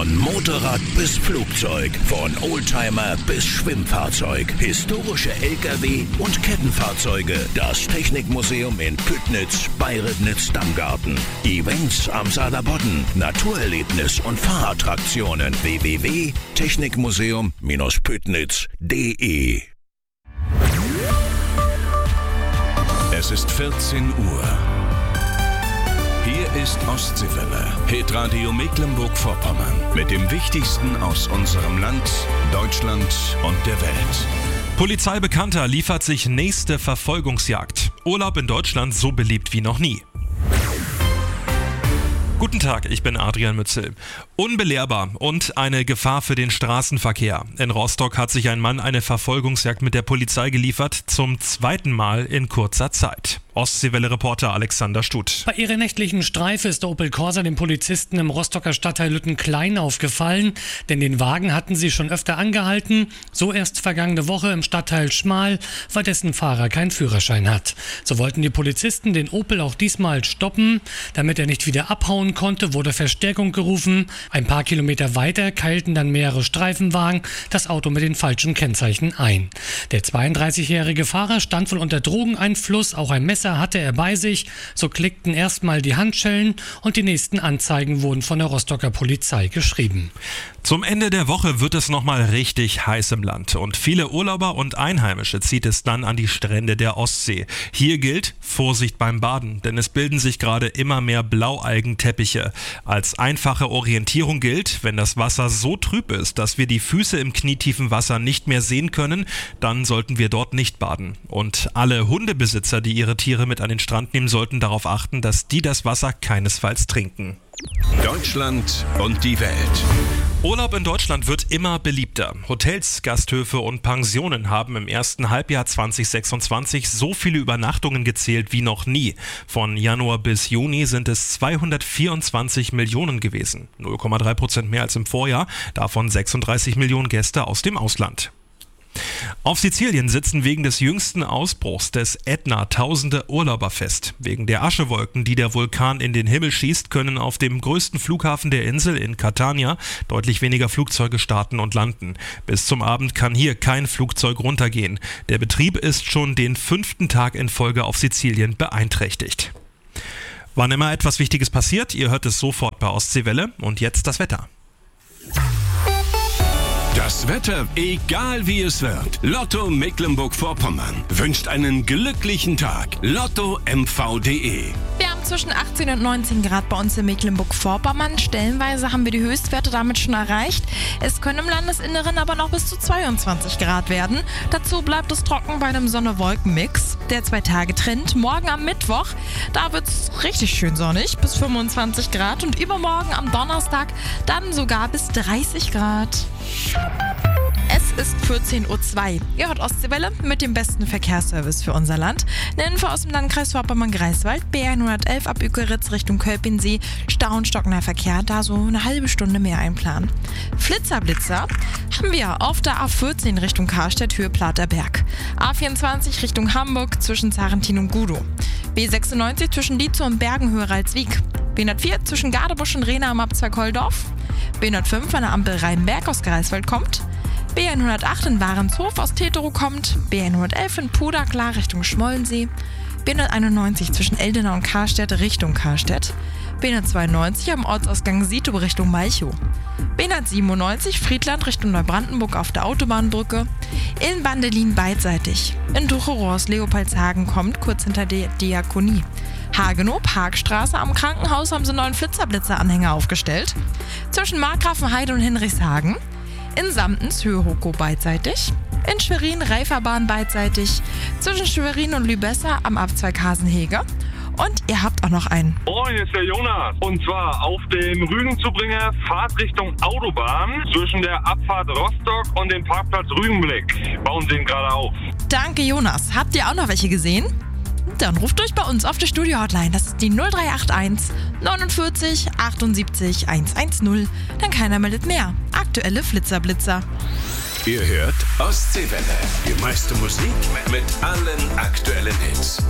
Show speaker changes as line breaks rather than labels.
Von Motorrad bis Flugzeug, von Oldtimer bis Schwimmfahrzeug, historische LKW und Kettenfahrzeuge. Das Technikmuseum in Püttnitz bei Ribnitz-Damgarten. Events am Saarlandbodden, Naturerlebnis und Fahrattraktionen. www.technikmuseum-püttnitz.de.
Es ist 14 Uhr. Hier ist Ostseewelle, Hitradio Mecklenburg-Vorpommern. Mit dem Wichtigsten aus unserem Land, Deutschland und der Welt.
Polizeibekannter liefert sich nächste Verfolgungsjagd. Urlaub in Deutschland so beliebt wie noch nie. Guten Tag, ich bin Adrian Mützel. Unbelehrbar und eine Gefahr für den Straßenverkehr. In Rostock hat sich ein Mann eine Verfolgungsjagd mit der Polizei geliefert, zum zweiten Mal in kurzer Zeit. Ostseewelle-Reporter Alexander Stutt.
Bei ihrer nächtlichen Streife ist der Opel Corsa den Polizisten im Rostocker Stadtteil Lüttenklein aufgefallen, denn den Wagen hatten sie schon öfter angehalten, so erst vergangene Woche im Stadtteil Schmal, weil dessen Fahrer keinen Führerschein hat. So wollten die Polizisten den Opel auch diesmal stoppen. Damit er nicht wieder abhauen konnte, wurde Verstärkung gerufen. Ein paar Kilometer weiter keilten dann mehrere Streifenwagen das Auto mit den falschen Kennzeichen ein. Der 32-jährige Fahrer stand wohl unter Drogeneinfluss, auch ein Messer hatte er bei sich. So klickten erstmal die Handschellen und die nächsten Anzeigen wurden von der Rostocker Polizei geschrieben.
Zum Ende der Woche wird es nochmal richtig heiß im Land und viele Urlauber und Einheimische zieht es dann an die Strände der Ostsee. Hier gilt Vorsicht beim Baden, denn es bilden sich gerade immer mehr Blaualgenteppiche. Als einfache Orientierung gilt, wenn das Wasser so trüb ist, dass wir die Füße im knietiefen Wasser nicht mehr sehen können, dann sollten wir dort nicht baden. Und alle Hundebesitzer, die ihre Tiere mit an den Strand nehmen, sollten darauf achten, dass die das Wasser keinesfalls trinken.
Deutschland und die Welt.
Urlaub in Deutschland wird immer beliebter. Hotels, Gasthöfe und Pensionen haben im ersten Halbjahr 2026 so viele Übernachtungen gezählt wie noch nie. Von Januar bis Juni sind es 224 Millionen gewesen, 0,3% mehr als im Vorjahr, davon 36 Millionen Gäste aus dem Ausland. Auf Sizilien sitzen wegen des jüngsten Ausbruchs des Ätna tausende Urlauber fest. Wegen der Aschewolken, die der Vulkan in den Himmel schießt, können auf dem größten Flughafen der Insel in Catania deutlich weniger Flugzeuge starten und landen. Bis zum Abend kann hier kein Flugzeug runtergehen. Der Betrieb ist schon den 5. Tag in Folge auf Sizilien beeinträchtigt. Wann immer etwas Wichtiges passiert, ihr hört es sofort bei Ostseewelle. Und jetzt das Wetter.
Das Wetter, egal wie es wird. Lotto Mecklenburg-Vorpommern wünscht einen glücklichen Tag. LottoMV.de.
Wir haben zwischen 18 und 19 Grad bei uns in Mecklenburg-Vorpommern. Stellenweise haben wir die Höchstwerte damit schon erreicht. Es können im Landesinneren aber noch bis zu 22 Grad werden. Dazu bleibt es trocken bei einem Sonne-Wolken-Mix. Der 2-Tage-Trend. Morgen am Mittwoch, da wird es richtig schön sonnig, bis 25 Grad. Und übermorgen am Donnerstag dann sogar bis 30 Grad. Es ist 14.02 Uhr. Ihr hört Ostseewelle mit dem besten Verkehrsservice für unser Land. Eine Info aus dem Landkreis Vorpommern-Greifswald, B111 ab Uekeritz Richtung Kölpinsee, Stau und stockender Verkehr, da so eine halbe Stunde mehr einplanen. Flitzer haben wir auf der A14 Richtung Karstedt, Höhe Platerberg. A24 Richtung Hamburg zwischen Zarentin und Gudow. B96 zwischen Dietzow und Bergen, Höhe Ralswiek. B104 zwischen Gardebusch und Rehna am Abzweig Holdorf. B105 an der Ampel Rheinberg aus Greifswald kommt. B108 in Warenshof aus Teterow kommt. B111 in Puderklar Richtung Schmollensee. B191 zwischen Eldena und Karstedt Richtung Karstedt. B192 am Ortsausgang Sietow Richtung Malchow. B197 Friedland Richtung Neubrandenburg auf der Autobahnbrücke. In Bandelin beidseitig. In Ducherow aus Leopoldshagen kommt, kurz hinter der Diakonie. Hagenow, Parkstraße am Krankenhaus haben sie einen neuen Flitzerblitzer-Anhänger aufgestellt. Zwischen Markgrafenheide und Hinrichshagen. In Samtens, Höhe Hoko beidseitig. In Schwerin, Reiferbahn beidseitig. Zwischen Schwerin und Lübessa am Abzweig Hasenhege. Und ihr habt auch noch einen.
Moin, hier ist der Jonas. Und zwar auf dem Rügenzubringer Fahrtrichtung Autobahn zwischen der Abfahrt Rostock und dem Parkplatz Rügenblick. Bauen sie ihn gerade auf.
Danke, Jonas. Habt ihr auch noch welche gesehen? Dann ruft durch bei uns auf der Studio-Hotline. Das ist die 0381 49 78 110. Denn keiner meldet mehr. Aktuelle Flitzerblitzer.
Ihr hört Ostseewelle. Die meiste Musik mit allen aktuellen Hits.